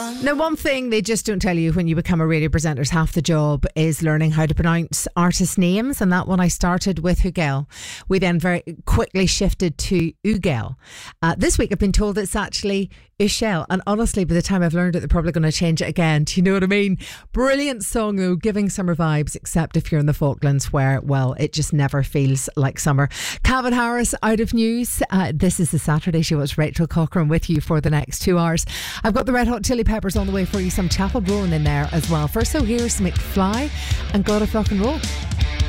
Now, one thing they just don't tell you when you become a radio presenter is half the job is learning how to pronounce artist names. And that one I started with Hugel. We then very quickly shifted to Ugel. This week I've been told it's actually Ushel. And honestly, by the time I've learned it, they're probably going to change it again. Do you know what I mean? Brilliant song though, giving summer vibes, except if you're in the Falklands where, well, it just never feels like summer. Calvin Harris out of news. This is the Saturday Show. It's Rachel Cochrane with you for the next 2 hours. I've got the Red Hot Chili Peppers on the way for you, some Chapel Roan in there as well. First, so here's McFly and God of Rock and Roll.